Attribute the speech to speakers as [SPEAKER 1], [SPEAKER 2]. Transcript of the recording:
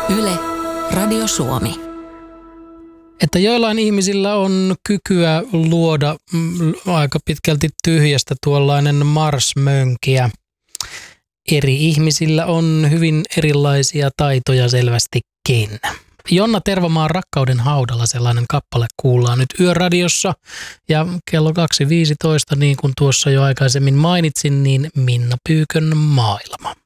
[SPEAKER 1] Yle, Radio Suomi.
[SPEAKER 2] Että joillain ihmisillä on kykyä luoda aika pitkälti tyhjästä tuollainen Mars-mönkiä. Eri ihmisillä on hyvin erilaisia taitoja selvästikin. Jonna Tervamaan Rakkauden haudalla sellainen kappale kuullaan nyt Yöradiossa. Ja kello 2.15, niin kuin tuossa jo aikaisemmin mainitsin, niin Minna Pyykön maailma.